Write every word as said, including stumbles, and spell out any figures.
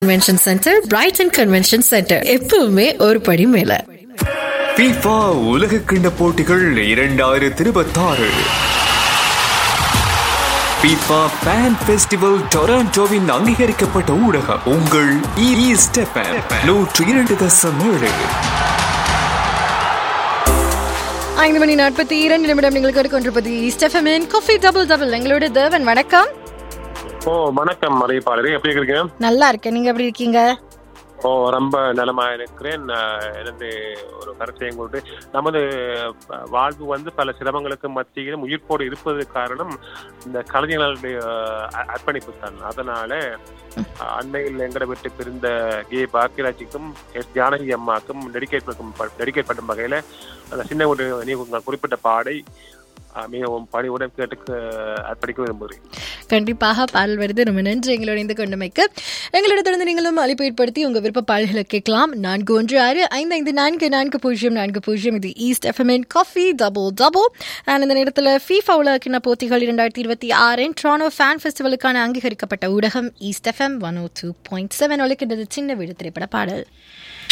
Convention centre, Brayton convention centre, எப்பவுமே ஒரு படி மேல. FIFA உலக கிண்ட போட்டிகள் இரண்டாயிரத்தி இருபத்தாறு FIFA Fan Festival டொராண்டோவின் அங்கீகரிக்கப்பட்ட ஊடகம் உங்கள் ஈஸ்ட் எஃப்எம் நூற்றி இரண்டு தசம் ஏழு. ஐந்து மணி நாற்பத்தி இரண்டு நிமிடம் நீங்கள் கேட்டுக்கொண்டிருப்பது east FM coffee double double. எங்களோட தேவன் வணக்கம். ஓ வணக்கம் அறிவிப்பாளரே, எப்படி இருக்கீங்க? நல்லா இருக்கேன், நீங்க எப்படி இருக்கீங்க? ஓ ரொம்ப நலமா இருக்கிறேன். எனது ஒரு கருத்தையும் கொண்டு நமது வாழ்வு வந்து பல சிரமங்களுக்கு மத்தியிலும் உயிர்ப்போடு இருப்பது காரணம் இந்த கலைஞர்களுடைய அர்ப்பணிப்பு தான். அதனால அண்மையில் எங்களை விட்டு பிரிந்த கே பாக்கியராஜுக்கும் எஸ் ஜானகி அம்மாக்கும் டெடிகேட் டெடிகேட் பண்ணும் வகையில அந்த சின்ன ஒரு குறிப்பிட்ட பாடை மிகவும் பணிவுடன் கேட்டு அர்ப்பணிக்க விரும்புகிறேன். கண்டிப்பாக பாடல் வருது. ரொம்ப நன்றி எங்களோட இந்த கொண்டமைக்கு. எங்களோட தொடர்ந்து நீங்களும் அழைப்பு ஏற்படுத்தி உங்க விருப்ப பாடல்களை கேட்கலாம். நான்கு ஒன்று ஆறு ஐந்து ஐந்து நான்கு நான்கு பூஜ்ஜியம் நான்கு பூஜ்ஜியம். இது east FM coffee double double. And இந்த நேரத்தில் ஃபீஃபா உலக கிண்ண போட்டிகள் இரண்டாயிரத்தி இருபத்தி ஆறின் டொராண்டோ ஃபேன் ஃபெஸ்டிவலுக்கான அங்கீகரிக்கப்பட்ட ஊடகம் ஈஸ்ட் எஃப்எம் ஒன் ஓ டூ பாயிண்ட் செவன் ஒலிக்கின்றது சின்ன வீடு திரைப்பட பாடல்.